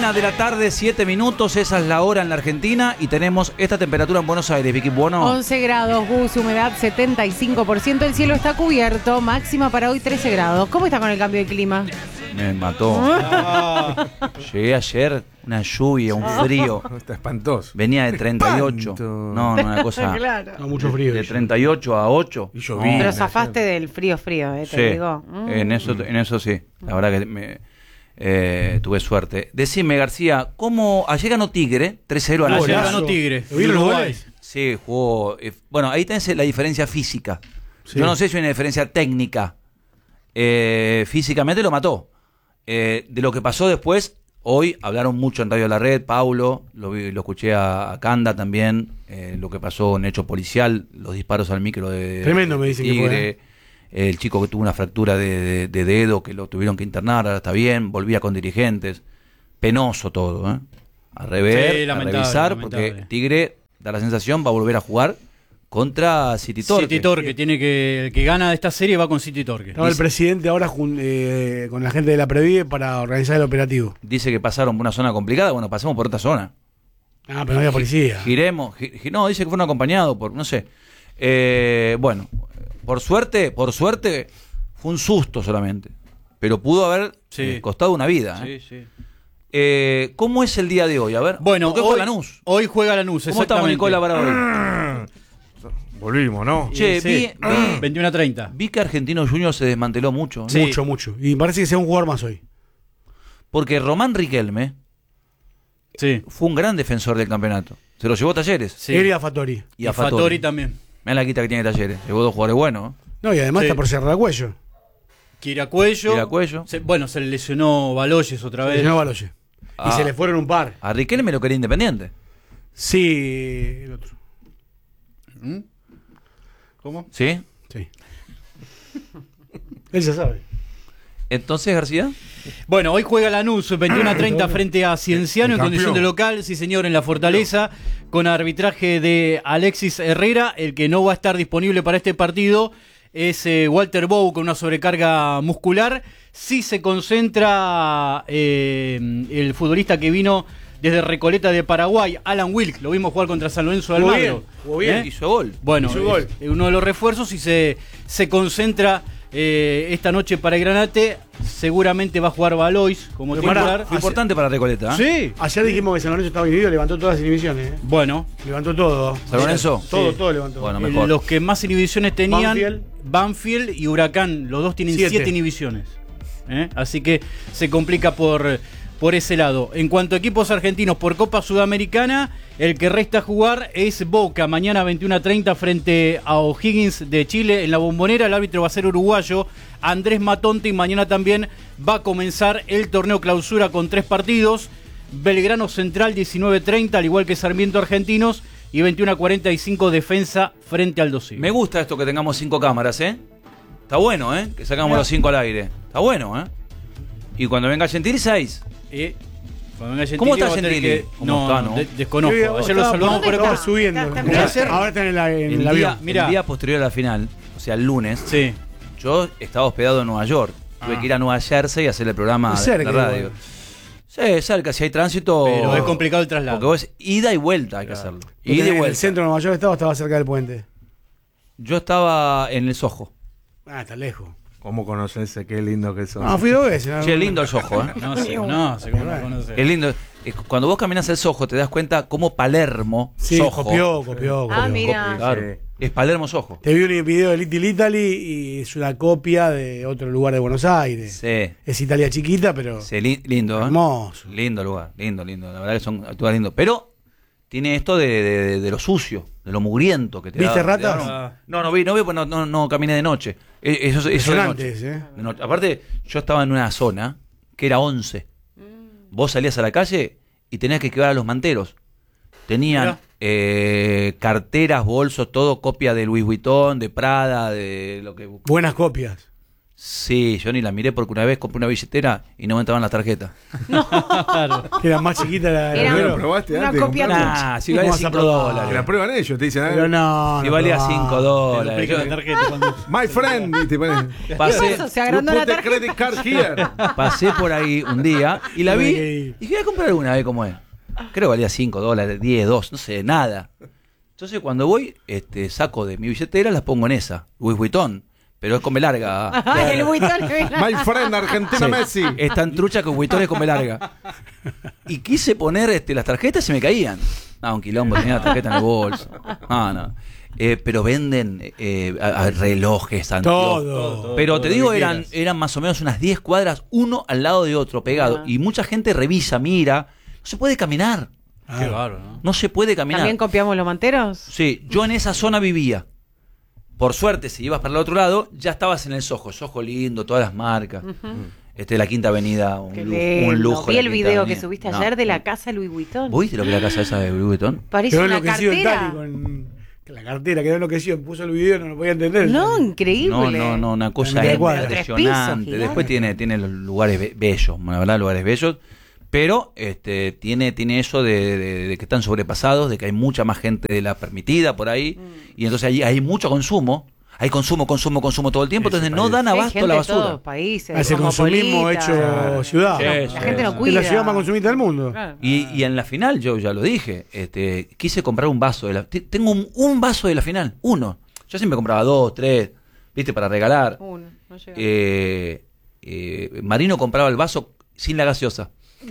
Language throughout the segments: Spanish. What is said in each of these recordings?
de la tarde, 7 minutos, esa es la hora en la Argentina y tenemos esta temperatura en Buenos Aires, Vicky. Bueno, 11 grados, Gus, humedad 75%, el cielo está cubierto, máxima para hoy 13 grados. ¿Cómo está con el cambio de clima? me mató. Llegué ayer, una lluvia, un frío. Está espantoso. Venía de 38. Espanto. No, una cosa. Claro. No, mucho frío. De 38 a 8. Y llovía. Pero zafaste del frío, te Sí, digo. en eso sí. La verdad que tuve suerte. Decime, García, ¿cómo ayer ganó Tigre 3-0 a Ayer Nacional? ganó Tigre. ¿Vieron los goles? Sí, jugó. Bueno, ahí tenés la diferencia física. Sí. Yo no sé si hay una diferencia técnica. Físicamente lo mató. De lo que pasó después, hoy hablaron mucho en Radio La Red, Paulo, lo escuché a Canda también, lo que pasó en hecho policial, los disparos al micro de Tremendo, me dicen que Tigre, el chico que tuvo una fractura de dedo, que lo tuvieron que internar, ahora está bien, volvía con dirigentes. Penoso todo, ¿eh? A rever, a revisar, porque Tigre, da la sensación, va a volver a jugar contra City Torque. City Torque, el que gana esta serie va con City Torque. Estaba el presidente ahora con la gente de la Previde para organizar el operativo. Dice que pasaron por una zona complicada, bueno, pasemos por otra zona. Ah, pero no había policía. Giremos, no, dice que fueron acompañados por, no sé. Bueno, por suerte, fue un susto solamente. Pero pudo haber costado una vida. Sí, sí. ¿Cómo es el día de hoy? A ver, Bueno, ¿qué juega Lanús? Hoy juega Lanús, ¿Cómo estamos, Nicola, para hoy? Volvimos, ¿no? Che, Sí, vi 21-30. vi que Argentinos Juniors se desmanteló mucho. Sí. Mucho, mucho. Y parece que sea un jugador más hoy. Porque Román Riquelme Sí. fue un gran defensor del campeonato. Se lo llevó a Talleres. Sí. Él y a Fattori. Y a Fattori también. Mirá la quita que tiene Talleres. Llevó dos jugadores buenos. No, y además Sí. está por cerrar el cuello. Kiracuello. Se le lesionó Baloyes otra vez. Se llenó Baloye. Ah. Y se le fueron un par. A Riquelme lo quería Independiente. Sí, el otro. ¿Mm? ¿Cómo? ¿Sí? Sí. Él ya sabe. Entonces, García. Bueno, hoy juega Lanús 21-30 frente a Cienciano en condición de local, sí señor, en la Fortaleza, con arbitraje de Alexis Herrera. El que no va a estar disponible para este partido es Walter Bow, con una sobrecarga muscular. Sí se concentra el futbolista que vino desde Recoleta de Paraguay, Alan Wilk. Lo vimos jugar contra San Lorenzo de Almagro. Jugó bien. Hizo gol. Bueno, Hizo gol. es uno de los refuerzos y se concentra esta noche para el Granate. Seguramente va a jugar Valois como Pero pará, titular. Fue importante para Recoleta. ¿Eh? Sí. Ayer dijimos que San Lorenzo estaba inhibido, levantó todas las inhibiciones. Bueno, Levantó todo. ¿San Lorenzo? Todo levantó. Bueno, mejor. los que más inhibiciones tenían, Banfield. Banfield y Huracán, los dos tienen 7 inhibiciones. Así que se complica por ese lado. En cuanto a equipos argentinos por Copa Sudamericana, el que resta jugar es Boca, mañana 21:30 frente a O'Higgins de Chile en la Bombonera. El árbitro va a ser uruguayo Andrés Matonte, y mañana también va a comenzar el torneo clausura con 3 partidos. Belgrano Central 19:30, al igual que Sarmiento Argentinos, y 21:45 Defensa frente al Dosivo. Me gusta esto que tengamos 5 cámaras, ¿eh? Está bueno, ¿eh? Que sacamos los 5 al aire. Está bueno, ¿eh? Y cuando venga Gentili, 6. Cuando venga Gentili, ¿Cómo está va a tener Gentili? que- ¿Cómo está, no? Desconozco. Sí, Ayer lo saludamos por estaba acá. subiendo. Está Ahora está en el El avión. Mirá. día posterior a la final, o sea, el lunes, Sí. yo estaba hospedado en Nueva York. Tuve que ir a Nueva Jersey a hacer el programa de Cerca, la radio. igual. Sí, cerca, si hay tránsito. Pero es complicado el traslado. Porque vos, ida y vuelta hay que hacerlo. En Ida y el vuelta. centro de Nueva York estaba cerca del puente. Yo estaba en el Soho. Ah, está lejos. ¿Cómo conoces? Qué lindo que son. No, fui 2 veces. Che, lindo el Soho, ¿eh? No sé cómo no conoce. Es lindo. Cuando vos caminas el Soho te das cuenta cómo Palermo, Sí, Soho, copió. Ah, mira. claro, es Palermo Soho. Te vi un video de Little Italy y es una copia de otro lugar de Buenos Aires. Sí, Es Italia chiquita, pero sí, lindo, ¿eh? hermoso. Lugar, lindo. La verdad que son lugares lindos. Pero tiene esto de lo sucio, de lo mugriento que te ¿Viste da. ratas? te da- No vi, pues no caminé de noche. Eso de Impresionante noche. ese, De noche. Aparte, yo estaba en una zona que era 11. Vos salías a la calle y tenías que esquivar a los manteros. Tenían carteras, bolsos, todo copia de Louis Vuitton, de Prada, de lo que... Buenas copias. Sí, yo ni la miré porque una vez compré una billetera y no me entraban las tarjetas. Que era más chiquita la Era ¿Lo probaste una antes? de copia comprarlo? Nah, si ¿Cómo valía vas a 5 probar? dólares. Que la prueban ellos, te dicen, Pero no. Si no valía probá. 5 dólares. Yo my friend, y te ponen, pasé, Eso, se agrandó you la put the tarjeta. credit card here. pasé por ahí un día y la vi y dije, voy a comprar alguna vez cómo es. Creo que valía 5 dólares, 10, 2, no sé, nada. Entonces cuando voy, saco de mi billetera, las pongo en esa, Louis Vuitton, pero es con B larga. Ay, el Vuitton. My friend, Argentina Sí. Messi. Es tan trucha que Vuitton es con B larga. Y quise poner las tarjetas y se me caían. Un quilombo, tenía la tarjeta en el bolso. No. Pero venden relojes, anteojos. Todo. Pero todo te lo digo, que eran quieras. más o menos unas 10 cuadras, uno al lado de otro, pegado. Y mucha gente revisa, mira. No se puede caminar. Qué bárbaro, ¿no? No se puede caminar. ¿También copiamos los manteros? Sí, yo en esa zona vivía. Por suerte, si ibas para el otro lado, ya estabas en el Soho. Soho lindo, todas las marcas. La Quinta Avenida, Qué un lindo. lujo. Vi la el Quinta video Avenida. que subiste No. ayer de la casa Louis Vuitton. ¿Vos viste lo que era la casa esa de Louis Vuitton? Parece Quedó una enloquecido el Tali cartera. con la cartera, quedó enloquecido, puso el video, no lo podía entender. No, increíble. No, una cosa Media cuadra. impresionante. 3 pisos, Después tiene los lugares bellos, la verdad, lugares bellos. Pero tiene eso de que están sobrepasados, de que hay mucha más gente de la permitida por ahí. Y entonces ahí hay mucho consumo. Hay consumo todo el tiempo. Entonces no dan Hay abasto gente la de todos basura. los países. Hace consumismo cosmopolita. hecho ciudad. Sí, La gente no Es cuida. la ciudad más consumida del mundo. Claro. Y en la final, yo ya lo dije, quise comprar un vaso. Tengo un vaso de la final, uno. Yo siempre compraba 2, 3, ¿viste? Para regalar. Uno, no llega. Marino compraba el vaso sin la gaseosa.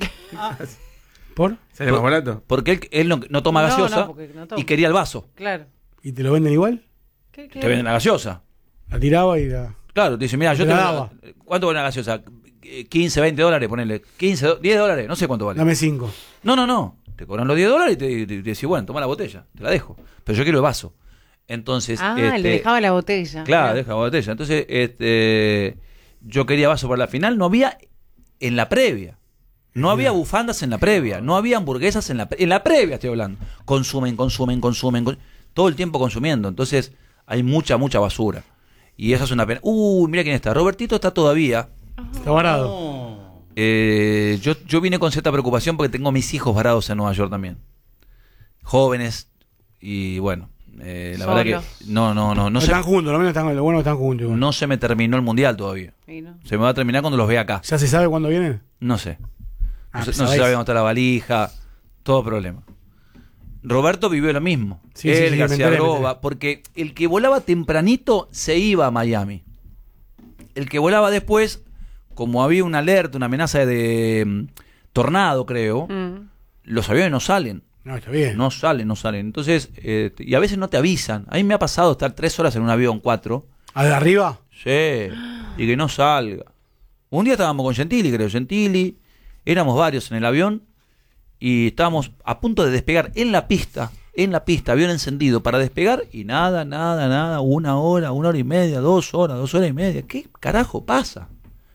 ¿Por? ¿Sale más barato? Porque él no toma No, gaseosa no, porque no toma. y quería el vaso. Claro. ¿Y te lo venden igual? ¿Qué? Te venden la gaseosa. La tiraba y la... Claro, te dice, mira, yo Te te la daba. ¿cuánto vale la gaseosa? 15, 20 dólares, ponele. 15, 10 dólares, no sé cuánto vale. Dame 5. No. Te cobran los 10 dólares y te decís, bueno, toma la botella, te la dejo. Pero yo quiero el vaso. Entonces, Le dejaba la botella. claro, deja la botella. Entonces, yo quería vaso para la final, no había en la previa. No había bufandas en la previa, no había hamburguesas en la previa, estoy hablando. Consumen, todo el tiempo consumiendo. Entonces, hay mucha basura. Y eso es una pena. Mira quién está. Robertito está todavía. Está varado. Yo vine con cierta preocupación porque tengo mis hijos varados en Nueva York también. Jóvenes. Y bueno, la verdad que no Están juntos, lo menos lo bueno están juntos. no se me terminó el mundial todavía. Sí, ¿no? Se me va a terminar cuando los vea acá. ¿Ya se sabe cuándo vienen? No sé. No se ¿sabés? sabe dónde está la valija. Todo problema. Roberto vivió lo mismo. Sí, Él, me García enteré. Roba, porque el que volaba tempranito se iba a Miami. El que volaba después, como había una alerta, una amenaza de tornado, creo, los aviones no salen. No, está bien. No salen. Entonces, y a veces no te avisan. A mí me ha pasado estar 3 horas en un avión, 4. ¿A de arriba? Sí, y que no salga. Un día estábamos con Gentili, éramos varios en el avión y estábamos a punto de despegar en la pista, avión encendido para despegar y nada, 1 hora, 1 hora y media, 2 horas, 2 horas y media. ¿Qué carajo pasa?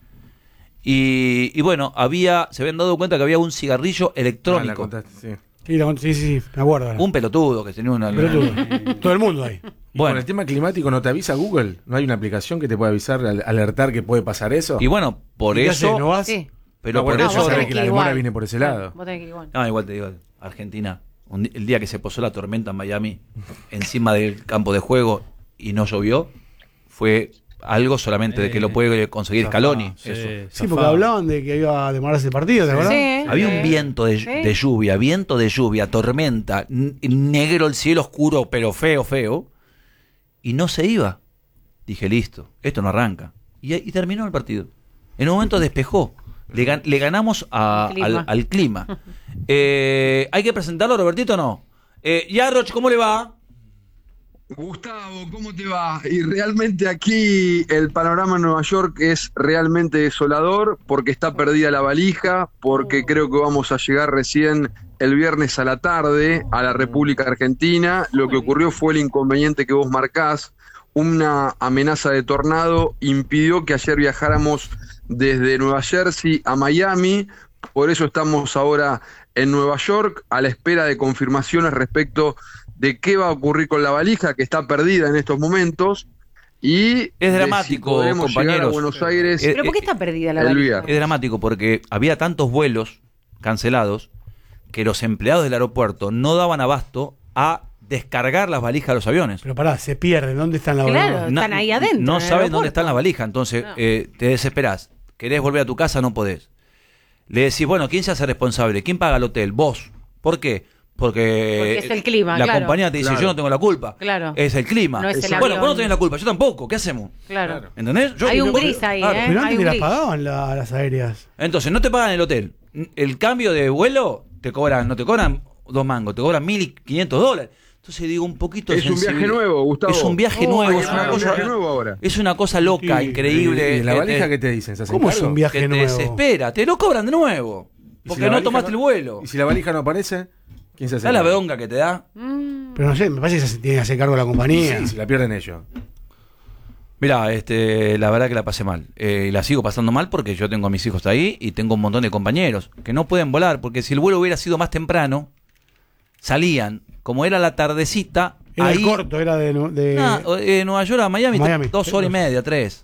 Y bueno, se habían dado cuenta que había un cigarrillo La electrónico. contaste, sí. Sí, me acuerdo. ahora. Un pelotudo que tenía una... Pero todo el mundo ahí. Y Bueno. con el tema climático, ¿no te avisa Google? ¿No hay una aplicación que te pueda avisar, alertar que puede pasar eso? Y bueno, por ¿Y qué haces? eso... ¿No vas? Sí. Pero No, por bueno, vos eso... tenés sabes que que la ir demora igual. viene por ese lado. Vos tenés que ir igual. No, igual te digo, Argentina, el día que se posó la tormenta en Miami, encima del campo de juego y no llovió, fue algo solamente de que lo puede conseguir Scaloni. Eso. Sí, porque hablaban de que iba a demorarse el partido, ¿te acuerdas? Sí. Había un viento de lluvia, tormenta, negro el cielo oscuro, pero feo, y no se iba. Dije, listo, esto no arranca. Y terminó el partido. En un momento despejó. Le ganamos al clima. ¿Hay que presentarlo, Robertito, o no? Yarroch, ¿cómo le va? Gustavo, ¿cómo te va? Y realmente aquí el panorama en Nueva York es realmente desolador porque está perdida la valija, porque creo que vamos a llegar recién el viernes a la tarde a la República Argentina. Lo que ocurrió fue el inconveniente que vos marcás. Una amenaza de tornado impidió que ayer viajáramos desde Nueva Jersey a Miami. Por eso estamos ahora en Nueva York a la espera de confirmaciones respecto de qué va a ocurrir con la valija, que está perdida en estos momentos. y es dramático, podremos compañeros. llegar a Buenos Aires. ¿Pero por qué está perdida la valija? Es dramático porque había tantos vuelos cancelados que los empleados del aeropuerto no daban abasto a descargar las valijas de los aviones. Pero pará, se pierden. ¿Dónde están las valijas? Claro, están ahí adentro. No saben dónde están las valijas, entonces te desesperás. Querés volver a tu casa, no podés. Le decís, bueno, ¿quién se hace responsable? ¿Quién paga el hotel? Vos. ¿Por qué? Porque es el clima, la claro. compañía te dice, yo no tengo la culpa. Claro. Es el clima. No es el bueno, avión. vos no tenés la culpa, yo tampoco. ¿Qué hacemos? Claro. ¿Entendés? Hay un gris ahí, claro. Pero Hay antes un las gris. pagaban las aéreas. Entonces, no te pagan el hotel. El cambio de vuelo no te cobran 2 mangos, te cobran $1.500. Entonces digo, un poquito Es un viaje nuevo, Gustavo. Es un viaje nuevo, es una un cosa, viaje nuevo ahora. es una cosa loca, Sí, increíble. ¿Y la valija qué te dicen? ¿Se hacen ¿Cómo es cargo? un viaje que te nuevo? desespera, te lo cobran de nuevo. ¿Y Porque si la no valija tomaste el vuelo. ¿Y si la valija no aparece? ¿Quién se hace ¿Sabes la cargo? bronca que te da? Pero no sé, me parece que se tiene que hacer cargo la compañía. Sí, si la pierden ellos. Mirá, la verdad que la pasé mal. Y la sigo pasando mal porque yo tengo a mis hijos ahí y tengo un montón de compañeros que no pueden volar, porque si el vuelo hubiera sido más temprano, salían, como era la tardecita, Era ahí, el corto, era de Nueva York a Miami, Miami. 2 horas y media, 3.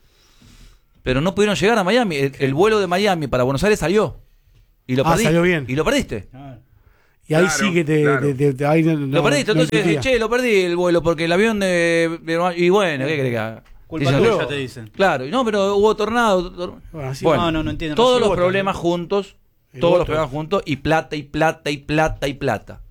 Pero no pudieron llegar a Miami. El vuelo de Miami para Buenos Aires salió. Y lo perdiste. salió bien. Y lo perdiste. Y ahí Claro, sí que claro. ahí Lo perdiste. Entonces, discutía. che, lo perdí el vuelo porque el avión y bueno, ¿qué querés que haga? Culpa Dicen, tuya, te dicen. Claro, no, pero hubo tornado. Bueno, así Bueno, no entiendo. todos No sé, los voto, problemas juntos, El todos voto. los problemas juntos, y plata, y plata, y plata, y plata.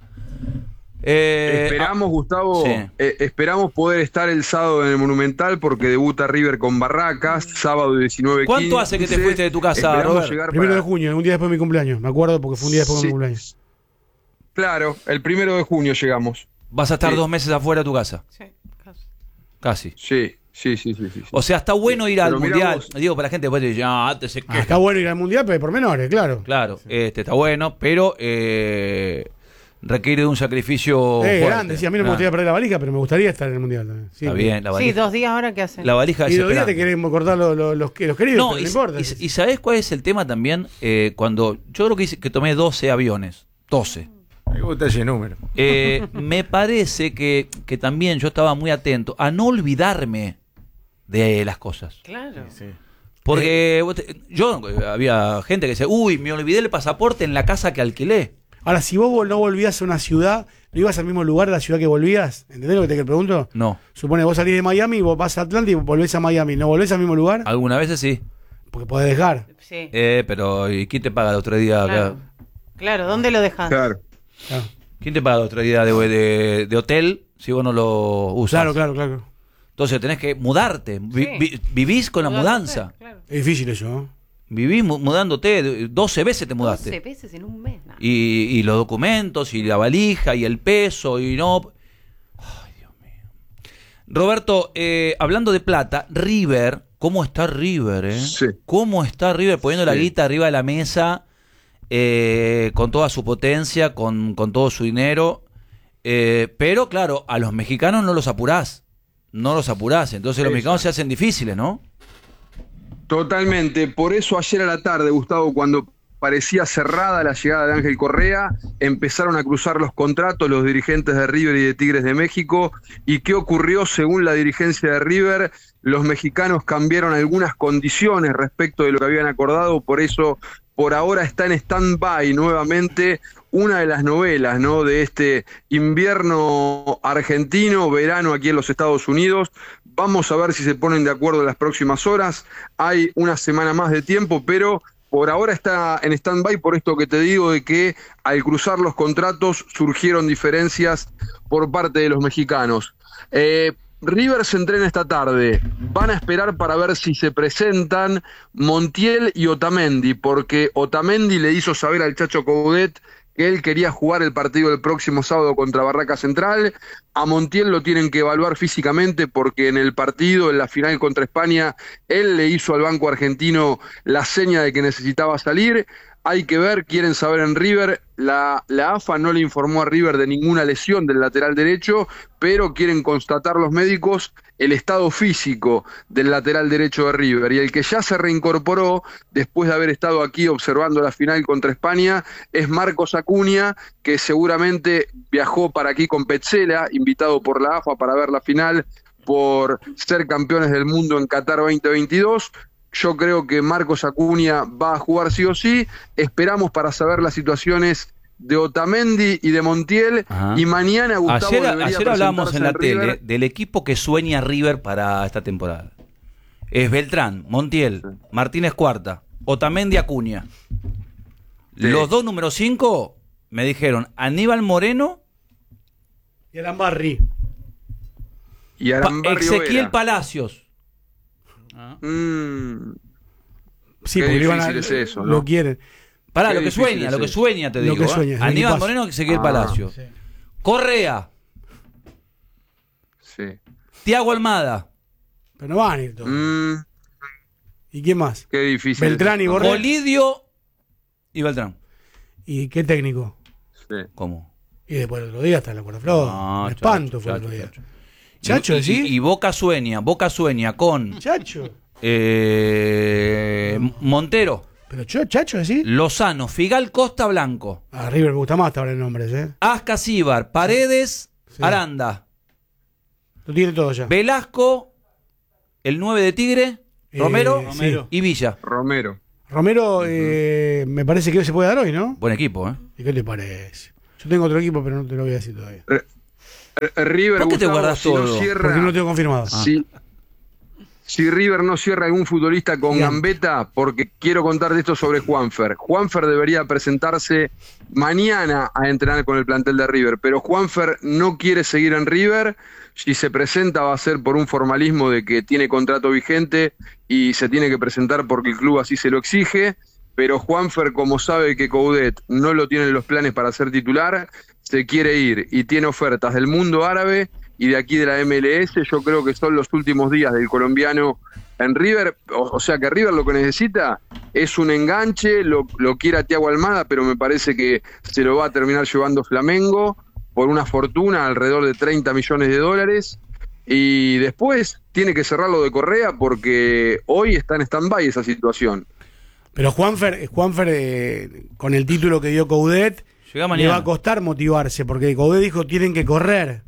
Esperamos, Gustavo, sí. esperamos poder estar el sábado en el Monumental porque debuta River con Barracas, sábado 19:15. ¿Cuánto hace que te fuiste de tu casa, Esperamos Robert? llegar Primero de para- junio, un día después de mi cumpleaños. Me acuerdo porque fue un día después de mi Sí. cumpleaños. Claro, el 1 de junio llegamos. Vas a estar Sí. 2 meses afuera de tu casa. Sí, Casi. Sí. O sea, está bueno ir al Pero mirá mundial. vos. Digo, para la gente después te dice, antes se queja. Está bueno ir al mundial, pero por menores, claro. Claro, está bueno, pero requiere de un sacrificio fuerte. Grande, sí, a mí no me gustaría perder la valija, pero me gustaría estar en el mundial también. Sí, Está bien, la Sí, valija. 2 días ahora, ¿qué hacen? La valija Y 2 días te desesperante. queremos cortar los queridos, No, pero no importa. y ¿sabés cuál es el tema también? Cuando yo creo que tomé 12 aviones, 12. Me gusta ese número. Me parece que también yo estaba muy atento a no olvidarme de las cosas. Claro. Porque había gente que decía, uy, me olvidé el pasaporte en la casa que alquilé. Ahora, si vos no volvías a una ciudad, no ibas al mismo lugar de la ciudad que volvías, ¿entendés lo que te pregunto? No, Supone vos salís de Miami, vos vas a Atlanta y volvés a Miami. ¿No volvés al mismo lugar? algunas veces sí. Porque podés dejar. Sí. Pero ¿y quién te paga el otro día? Claro. Claro, ¿dónde lo dejas? Claro. Claro, ¿Quién te paga el otro día de hotel si vos no lo usas? claro. Entonces tenés que mudarte. Vivís con la mudanza. Claro. Es difícil eso, ¿no? Vivís mudándote. 12 veces te mudaste. 12 veces en un mes. Nada. Y los documentos, y la valija, y el peso, y no... Ay, Dios mío. Roberto, hablando de plata, River, ¿cómo está River, Sí. ¿Cómo está River poniendo la Sí. guita arriba de la mesa, con toda su potencia, con todo su dinero? Pero, claro, a los mexicanos no los apurás. Entonces los Eso. mexicanos se hacen difíciles, ¿no? Totalmente. Por eso ayer a la tarde, Gustavo, cuando parecía cerrada la llegada de Ángel Correa, empezaron a cruzar los contratos los dirigentes de River y de Tigres de México. ¿Y qué ocurrió? Según la dirigencia de River, los mexicanos cambiaron algunas condiciones respecto de lo que habían acordado, por eso por ahora está en stand-by nuevamente una de las novelas, ¿no?, de este invierno argentino, verano aquí en los Estados Unidos. Vamos a ver si se ponen de acuerdo en las próximas horas. Hay una semana más de tiempo, pero por ahora está en stand-by, por esto que te digo de que al cruzar los contratos surgieron diferencias por parte de los mexicanos. River se entrena esta tarde. Van a esperar para ver si se presentan Montiel y Otamendi, porque Otamendi le hizo saber al Chacho Coudet que él quería jugar el partido del próximo sábado contra Barraca Central. A Montiel lo tienen que evaluar físicamente porque en el partido, en la final contra España, él le hizo al banco argentino la seña de que necesitaba salir. Hay que ver, quieren saber en River, la AFA no le informó a River de ninguna lesión del lateral derecho, pero quieren constatar los médicos el estado físico del lateral derecho de River. Y el que ya se reincorporó, después de haber estado aquí observando la final contra España, es Marcos Acuña, que seguramente viajó para aquí con Petzela, invitado por la AFA para ver la final por ser campeones del mundo en Qatar 2022. Yo creo que Marcos Acuña va a jugar sí o sí. Esperamos para saber las situaciones de Otamendi y de Montiel. Ajá. Y mañana Gustavo ayer hablábamos en la tele River. del equipo que sueña River para esta temporada. Es Beltrán, Montiel, Martínez Cuarta, Otamendi, Acuña. Sí. Los dos número 5 me dijeron Aníbal Moreno, Y Arambarri. Y Arambarri Ezequiel Vera. Palacios. Sí, Qué porque iban difícil es eso, ¿no? lo quieren. Pará, Qué lo que difícil sueña, es lo que eso. sueña, te Lo digo. que sueña, es el Aníbal equipazo. Moreno, Ezequiel Ah. Palacios. Sí. Correa, Sí. Tiago Almada, Pero no van a ir todos. Mm, ¿Y quién más? qué difícil. Beltrán es y eso. Borrell. Bolidio y Beltrán. ¿Y qué técnico? Sí. ¿Cómo? Y después el otro día hasta la cuerda floja. No, Un espanto Chacho, fue el otro día. Chacho. Chacho, y, ¿sí? y Boca sueña con Chacho. Montero, Pero Chacho, ¿sí? Lozano, Figal, Costa, Blanco, A River me gusta más hasta ahora el nombre, ¿eh? Ascasíbar, Paredes, Sí. Aranda, Lo tiene todo ya. Velasco, el 9 de Tigre, Romero, sí. y Villa. Romero. Romero, me parece que se puede dar hoy, ¿no? Buen equipo, ¿eh? ¿Y qué te parece? Yo tengo otro equipo, pero no te lo voy a decir todavía. River, ¿Por qué te Gustavo, guardas si no todo? cierra- Porque no lo tengo confirmado. Si River no cierra algún futbolista con Bien. gambeta, porque quiero contarte esto sobre Juanfer. Juanfer debería presentarse mañana a entrenar con el plantel de River, pero Juanfer no quiere seguir en River. Si se presenta va a ser por un formalismo de que tiene contrato vigente y se tiene que presentar porque el club así se lo exige. Pero Juanfer, como sabe que Coudet no lo tiene en los planes para ser titular, se quiere ir y tiene ofertas del mundo árabe y de aquí de la MLS. Yo creo que son los últimos días del colombiano en River. O sea que River lo que necesita es un enganche, lo quiere a Thiago Almada, pero me parece que se lo va a terminar llevando Flamengo por una fortuna, alrededor de 30 millones de dólares. Y después tiene que cerrar lo de Correa porque hoy está en stand-by esa situación. Pero Juanfer con el título que dio Coudet, Llega le mañana. va a costar motivarse, porque Coudet dijo tienen que correr.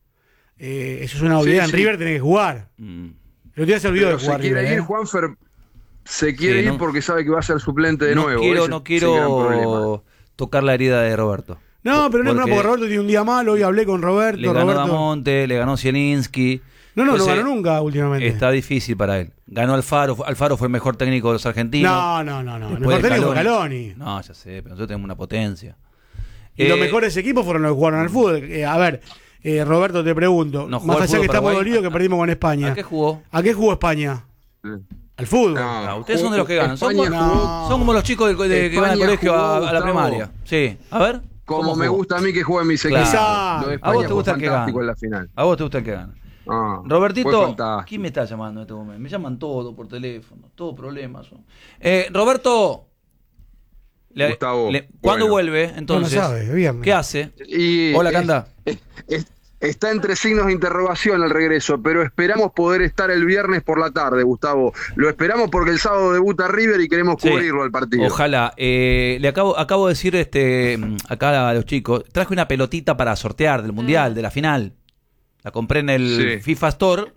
Eso es una obviedad. Sí, En sí. River tiene que jugar. Mm. El otro día se olvidó Pero de se jugar quiere River, ir, ¿eh? Juanfer se quiere Sí, ir no- porque sabe que va a ser suplente de nuevo. Ese No es el gran problema. quiero tocar la herida de Roberto. No, pero no, porque Roberto tiene un día malo. Hoy hablé con Roberto. Le ganó Roberto... Damonte, le ganó Zielinski. No lo Entonces, ganó nunca últimamente. Está difícil para él. Ganó Alfaro. Alfaro fue el mejor técnico de los argentinos. No. Después Mejor de técnico Scaloni. No, ya sé, pero nosotros tenemos una potencia. Y los mejores equipos fueron los que jugaron al fútbol. A ver, Roberto, te pregunto. ¿No jugó más al allá fútbol que estamos Paraguay? dolidos que perdimos con España. ¿A qué jugó? ¿A qué jugó España? Sí. Al fútbol. Ah, ustedes son de los que ganan. Son, España como- jugó- son como los chicos que van al España colegio jugó, a la Gustavo. primaria. Sí, a ver. Como ¿cómo me jugó? gusta a mí que jueguen mis Claro. equipos. Exacto. Lo de A España vos te fue gusta el que fantástico gana. en la final. A vos te gusta el que gana. Ah, fue Robertito, fantástico. ¿quién me está llamando en este momento? Me llaman todo por teléfono, todo problemas. son. Roberto, Gustavo, ¿cuándo bueno. vuelve entonces? No lo sabe, es viernes. ¿Qué hace? Y Hola, Canda. Está entre signos de interrogación el regreso, pero esperamos poder estar el viernes por la tarde, Gustavo. Lo esperamos porque el sábado debuta River y queremos Sí. cubrirlo al partido. Ojalá. Le acabo de decir acá a los chicos, traje una pelotita para sortear del Mundial, de la final. La compré en el Sí. FIFA Store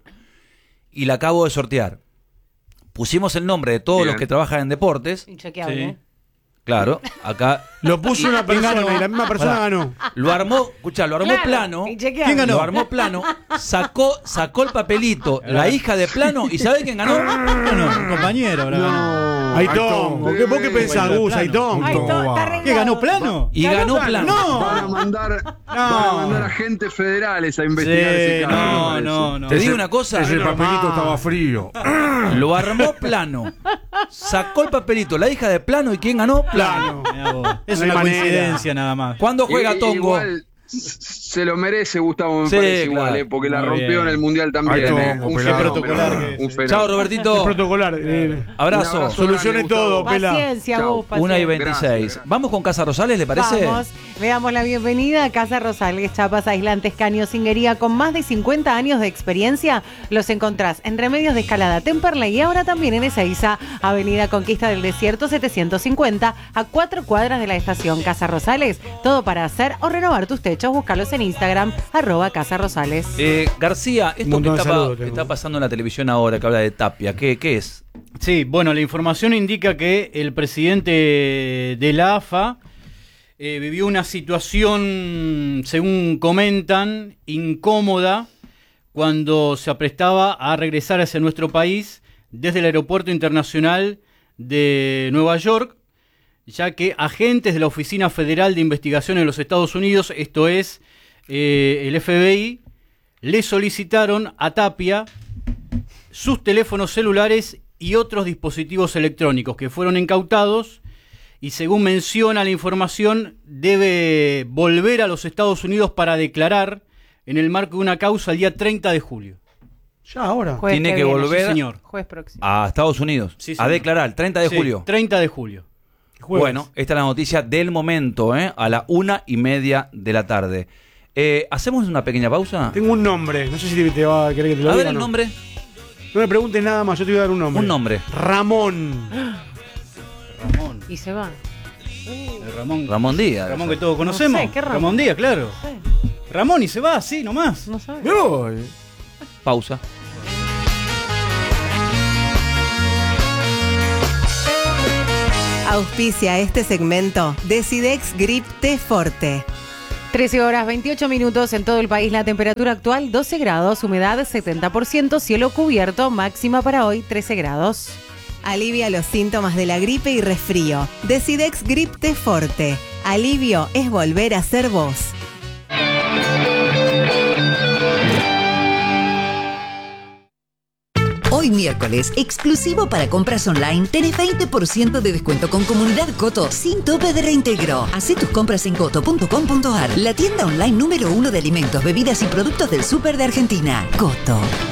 y la acabo de sortear. Pusimos el nombre de todos Bien. los que trabajan en deportes. Inchequeable, Sí. ¿eh? Claro, acá Lo puso una persona y la misma persona ganó. lo armó, escuchá, lo armó Claro, plano. inchequeable. ¿Quién ganó? Lo armó plano, sacó el papelito, la hija de plano, ¿y sabe quién ganó? Bueno, un compañero habrá ganado. Aitón. ¿Vos qué pensás, Bueno, Gus? plano. Aitón. Ay, está ¿Qué arreglado. ganó plano? Y ganó plano. Van a mandar agentes federales a investigar ese caso. me No, parece. no. Te digo una cosa, Ese papelito estaba frío. lo armó plano, sacó el papelito, la hija de plano, ¿y quién ganó? Plano. Mirá vos. Es No hay una manera. coincidencia nada más. ¿Cuándo juega Tongo? Igual se lo merece, Gustavo, me Sí, parece claro. igual, porque la Muy rompió bien. en el Mundial también. Ay, Tongo, Un pelado. fenómeno, Protocolar que es. un fenómeno. Chao, Robertito. Protocolar. Abrazo. Un abrazo. Solucione grande, todo, Gustavo. pela. Paciencia, Chao. vos, paciencia. 1:26. Gracias. Vamos con Casa Rosales, ¿le parece? Vamos, le damos la bienvenida a Casa Rosales, chapas, aislantes, caños, cinguería, con más de 50 años de experiencia. Los encontrás en Remedios de Escalada, Temperley y ahora también en Ezeiza, Avenida Conquista del Desierto 750, a 4 cuadras de la estación. Casa Rosales, todo para hacer o renovar tus techos. hechos, búscalos en Instagram, @Casa Rosales. García, esto que está pasando en la televisión ahora, que habla de Tapia, ¿qué es? Sí, bueno, la información indica que el presidente de la AFA vivió una situación, según comentan, incómoda cuando se aprestaba a regresar hacia nuestro país desde el Aeropuerto Internacional de Nueva York, ya que agentes de la Oficina Federal de Investigación en los Estados Unidos, esto es el FBI, le solicitaron a Tapia sus teléfonos celulares y otros dispositivos electrónicos que fueron incautados y, según menciona la información, debe volver a los Estados Unidos para declarar en el marco de una causa el día 30 de julio. Ya ahora. Tiene que volver sí, señor. A Estados Unidos a declarar el 30 de julio. 30 de julio. Jueves. Bueno, esta es la noticia del momento, a la 1:30 de la tarde. ¿Hacemos una pequeña pausa? Tengo un nombre, no sé si te va a querer que te lo diga. A ver el nombre. No me preguntes nada más, yo te voy a dar un nombre. Un nombre. Ramón. Y se va. Ramón Díaz. Ramón que todos conocemos. No sé, ¿qué Ramón? Ramón Díaz, claro. No sé. Ramón y se va, así nomás. No sabes. No, Pausa. Auspicia este segmento Decidex Grip T Forte. 13:28 en todo el país. La temperatura actual 12 grados, humedad 70%, cielo cubierto, máxima para hoy 13 grados. Alivia los síntomas de la gripe y resfrío. Decidex Grip T Forte. Alivio es volver a ser vos. Hoy miércoles, exclusivo para compras online, tenés 20% de descuento con Comunidad Coto sin tope de reintegro. Hacé tus compras en coto.com.ar, la tienda online número 1 de alimentos, bebidas y productos del súper de Argentina. Coto.